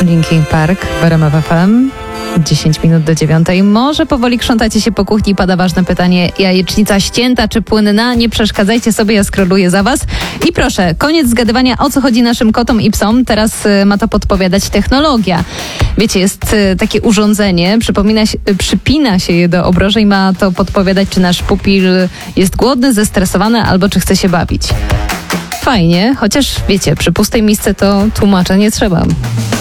Linkin Park w RMF FM. 10 minut do 9. Może powoli krzątacie się po kuchni. Pada ważne pytanie: jajecznica ścięta czy płynna? Nie przeszkadzajcie sobie, ja scrolluję za was. I proszę, koniec zgadywania, o co chodzi naszym kotom i psom. Teraz ma to podpowiadać technologia. Wiecie, jest takie urządzenie, przypina się je do obroży i ma to podpowiadać, czy nasz pupil jest głodny, zestresowany albo czy chce się bawić. Fajnie, chociaż wiecie, przy pustej misce to tłumacza nie trzeba.